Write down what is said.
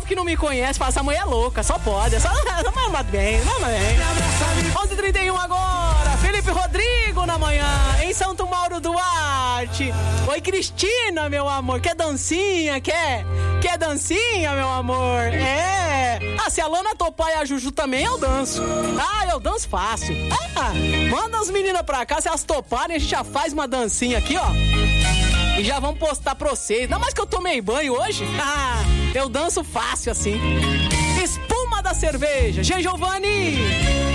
povo que não me conhece fala, essa mãe é louca, só pode. Essa mãe bem, não é? 11h31 agora, Felipe Rodrigo na manhã, em Santo Mauro Duarte. Oi, Cristina, meu amor, quer dancinha? Quer dancinha, meu amor? É. Ah, se a Lana topar e a Juju também, eu danço. Ah, eu danço fácil. Ah, manda as meninas pra cá, se elas toparem, a gente já faz uma dancinha aqui, ó. E já vamos postar pra vocês. Não, mas que eu tomei banho hoje? Ah, eu danço fácil assim. Espuma da cerveja. Giovanni.